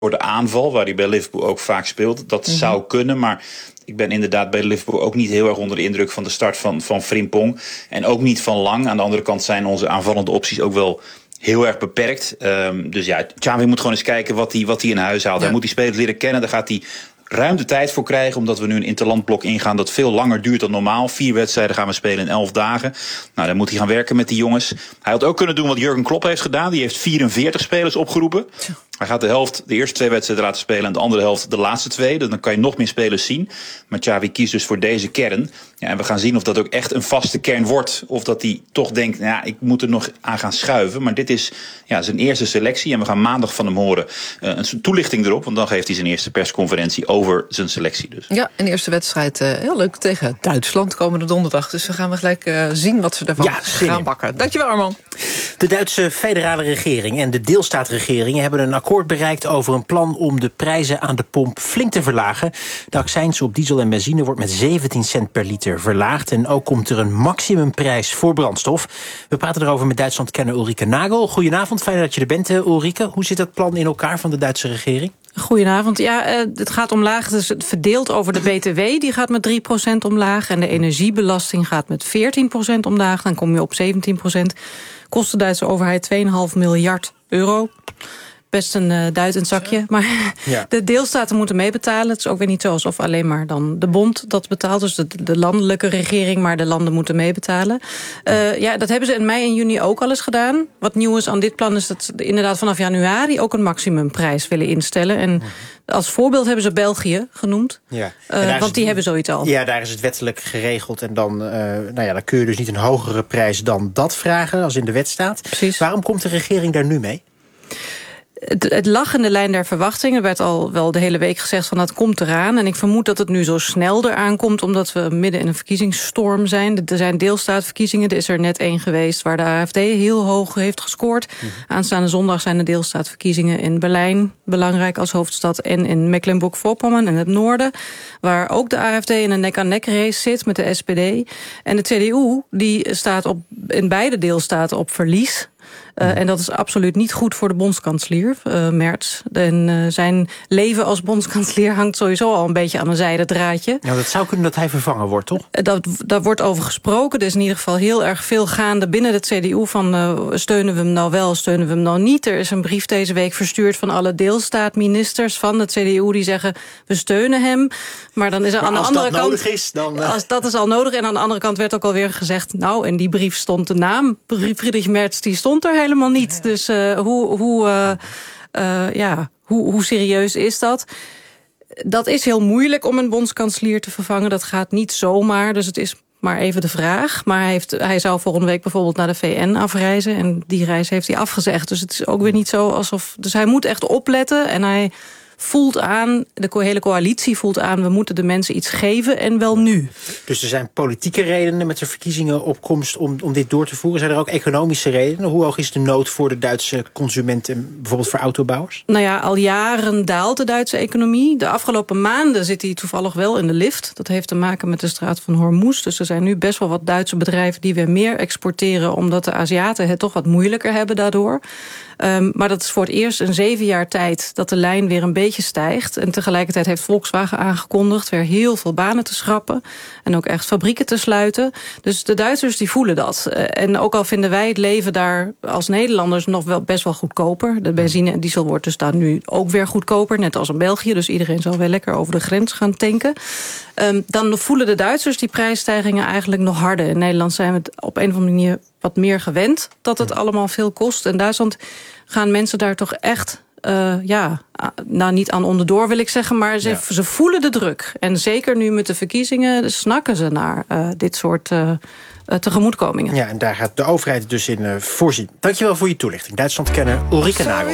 voor de aanval, waar hij bij Liverpool ook vaak speelt. Dat zou kunnen, maar ik ben inderdaad bij Liverpool ook niet heel erg onder de indruk van de start van Frimpong. En ook niet van Lang. Aan de andere kant zijn onze aanvallende opties ook wel heel erg beperkt. Dus ja, Xavi moet gewoon eens kijken wat hij in huis haalt. Ja. Hij moet die spelers leren kennen, daar gaat hij ruim de tijd voor krijgen, omdat we nu een interlandblok ingaan dat veel langer duurt dan normaal. 4 wedstrijden gaan we spelen in 11 dagen. Nou, dan moet hij gaan werken met die jongens. Hij had ook kunnen doen wat Jurgen Klopp heeft gedaan. Die heeft 44 spelers opgeroepen. Hij gaat de eerste 2 wedstrijden laten spelen en de andere helft de laatste 2. Dan kan je nog meer spelers zien. Maar Xavi kiest dus voor deze kern. Ja, en we gaan zien of dat ook echt een vaste kern wordt. Of dat hij toch denkt, ik moet er nog aan gaan schuiven. Maar dit is zijn eerste selectie. En we gaan maandag van hem horen een toelichting erop. Want dan geeft hij zijn eerste persconferentie over zijn selectie dus. Ja, en de eerste wedstrijd heel leuk tegen Duitsland komende donderdag. Dus we gaan gelijk zien wat ze ervan gaan bakken. Dankjewel, Arman. De Duitse federale regering en de deelstaatregeringen hebben een akkoord bereikt over een plan om de prijzen aan de pomp flink te verlagen. De accijns op diesel en benzine wordt met 17 cent per liter verlaagd. En ook komt er een maximumprijs voor brandstof. We praten erover met Duitsland-kenner Ulrike Nagel. Goedenavond, fijn dat je er bent, Ulrike. Hoe zit dat plan in elkaar van de Duitse regering? Goedenavond. Ja, het gaat omlaag. Dus het verdeelt over de BTW. Die gaat met 3% omlaag. En de energiebelasting gaat met 14% omlaag. Dan kom je op 17%. Kost de Duitse overheid 2,5 miljard euro. Best een duitend zakje. Maar de deelstaten moeten meebetalen. Het is ook weer niet zo alsof alleen maar dan de bond dat betaalt. Dus de landelijke regering, maar de landen moeten meebetalen. Dat hebben ze in mei en juni ook al eens gedaan. Wat nieuw is aan dit plan is dat ze inderdaad vanaf januari ook een maximumprijs willen instellen. En als voorbeeld hebben ze België genoemd. Ja. Want die hebben zoiets al. Ja, daar is het wettelijk geregeld. En dan, dan kun je dus niet een hogere prijs dan dat vragen, als in de wet staat. Precies. Waarom komt de regering daar nu mee? Het lag in de lijn der verwachtingen. Er werd al wel de hele week gezegd van dat komt eraan. En ik vermoed dat het nu zo snel eraan komt, omdat we midden in een verkiezingsstorm zijn. Er zijn deelstaatverkiezingen. Er is er net 1 geweest waar de AfD heel hoog heeft gescoord. Aanstaande zondag zijn de deelstaatverkiezingen in Berlijn, belangrijk als hoofdstad, en in Mecklenburg-Vorpommern in het noorden, waar ook de AfD in een nek-aan-nek race zit met de SPD. En de CDU die staat in beide deelstaten op verlies. En dat is absoluut niet goed voor de bondskanselier, Merz. En zijn leven als bondskanselier hangt sowieso al een beetje aan een zijden draadje. Nou, dat zou kunnen dat hij vervangen wordt, toch? Daar wordt over gesproken. Er is in ieder geval heel erg veel gaande binnen de CDU van steunen we hem nou wel, steunen we hem nou niet. Er is een brief deze week verstuurd van alle deelstaatministers van de CDU die zeggen we steunen hem. Maar dan is er aan de andere kant, nodig is, dan als dat is al nodig. En aan de andere kant werd ook alweer gezegd, nou, in die brief stond de naam Friedrich Merz, die stond er helemaal niet. Ja. Dus hoe serieus is dat? Dat is heel moeilijk om een bondskanselier te vervangen. Dat gaat niet zomaar, dus het is maar even de vraag. Maar hij zou volgende week bijvoorbeeld naar de VN afreizen. En die reis heeft hij afgezegd. Dus het is ook weer niet zo alsof. Dus hij moet echt opletten. En hij voelt aan, de hele coalitie voelt aan, we moeten de mensen iets geven en wel nu. Dus er zijn politieke redenen met de verkiezingenopkomst om dit door te voeren. Zijn er ook economische redenen? Hoe hoog is de nood voor de Duitse consumenten, bijvoorbeeld voor autobouwers? Nou ja, al jaren daalt de Duitse economie. De afgelopen maanden zit hij toevallig wel in de lift. Dat heeft te maken met de straat van Hormuz. Dus er zijn nu best wel wat Duitse bedrijven die weer meer exporteren, omdat de Aziaten het toch wat moeilijker hebben daardoor. Maar dat is voor het eerst in 7 jaar tijd dat de lijn weer een beetje stijgt. En tegelijkertijd heeft Volkswagen aangekondigd weer heel veel banen te schrappen. En ook echt fabrieken te sluiten. Dus de Duitsers die voelen dat. En ook al vinden wij het leven daar als Nederlanders nog wel best wel goedkoper. De benzine en diesel wordt dus daar nu ook weer goedkoper. Net als in België. Dus iedereen zal weer lekker over de grens gaan tanken. Dan voelen de Duitsers die prijsstijgingen eigenlijk nog harder. In Nederland zijn we op een of andere manier wat meer gewend dat het allemaal veel kost. In Duitsland gaan mensen daar toch echt, niet aan onderdoor wil ik zeggen, maar ze voelen de druk. En zeker nu met de verkiezingen snakken ze naar dit soort tegemoetkomingen. Ja, en daar gaat de overheid dus in voorzien. Dankjewel voor je toelichting. Duitsland-kenner Ulrike Nagel.